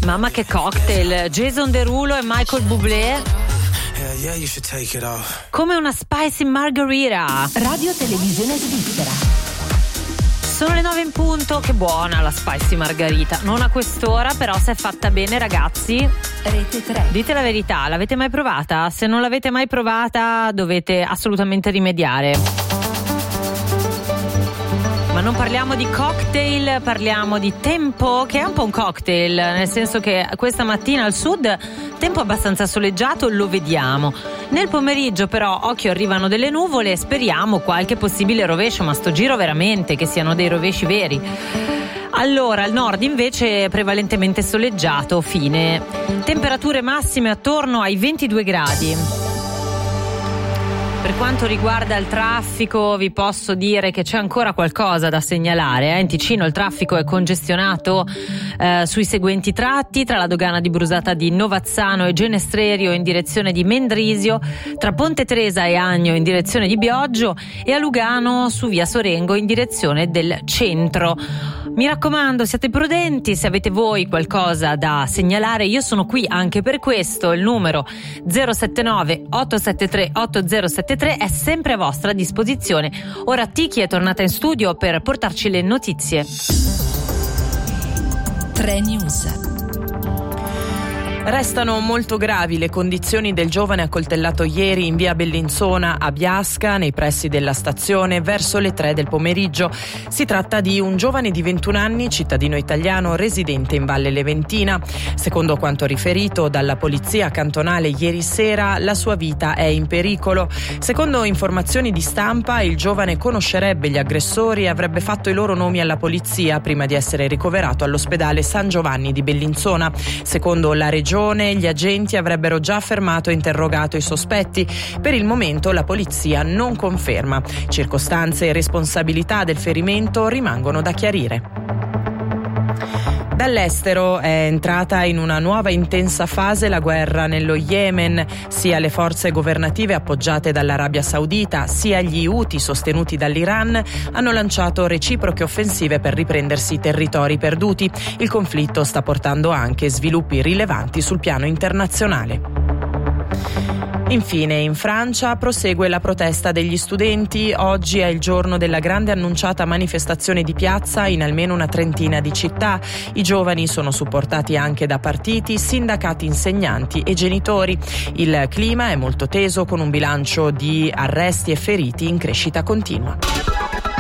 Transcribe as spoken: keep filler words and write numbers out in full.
Mamma che cocktail, Jason Derulo e Michael Bublé. Yeah, you should take it off. Come una spicy margarita. Radio Televisione Svizzera. Sono le nove in punto, che buona la spicy margarita. Non a quest'ora, però se è fatta bene, ragazzi. Rete tre. Dite la verità, l'avete mai provata? Se non l'avete mai provata, dovete assolutamente rimediare. Ma non parliamo di cocktail, parliamo di tempo, che è un po' un cocktail, nel senso che questa mattina al sud tempo abbastanza soleggiato, lo vediamo. Nel pomeriggio però, occhio, arrivano delle nuvole e speriamo qualche possibile rovescio, ma sto giro veramente che siano dei rovesci veri. Allora, al nord invece prevalentemente soleggiato, fine. Temperature massime attorno ai ventidue gradi. Per quanto riguarda il traffico, vi posso dire che c'è ancora qualcosa da segnalare. Eh? In Ticino il traffico è congestionato eh, sui seguenti tratti: tra la dogana di Brusata di Novazzano e Genestrerio in direzione di Mendrisio, tra Ponte Tresa e Agno in direzione di Bioggio e a Lugano su via Sorengo in direzione del centro. Mi raccomando, siate prudenti, se avete voi qualcosa da segnalare io sono qui anche per questo. Il numero zero sette nove otto sette tre otto zero sette tre è sempre a vostra disposizione. Ora Tiki è tornata in studio per portarci le notizie. tre News. Restano molto gravi le condizioni del giovane accoltellato ieri in via Bellinzona a Biasca, nei pressi della stazione, verso le tre del pomeriggio. Si tratta di un giovane di ventuno anni, cittadino italiano, residente in Valle Leventina. Secondo quanto riferito dalla polizia cantonale ieri sera, la sua vita è in pericolo. Secondo informazioni di stampa, il giovane conoscerebbe gli aggressori e avrebbe fatto i loro nomi alla polizia prima di essere ricoverato all'ospedale San Giovanni di Bellinzona. Secondo la regione, gli agenti avrebbero già fermato e interrogato i sospetti. Per il momento la polizia non conferma. Circostanze e responsabilità del ferimento rimangono da chiarire. Dall'estero è entrata in una nuova intensa fase la guerra nello Yemen. Sia le forze governative appoggiate dall'Arabia Saudita sia gli Houthi sostenuti dall'Iran hanno lanciato reciproche offensive per riprendersi territori perduti. Il conflitto sta portando anche sviluppi rilevanti sul piano internazionale. Infine, in Francia prosegue la protesta degli studenti. Oggi è il giorno della grande annunciata manifestazione di piazza in almeno una trentina di città. I giovani sono supportati anche da partiti, sindacati, insegnanti e genitori. Il clima è molto teso, con un bilancio di arresti e feriti in crescita continua.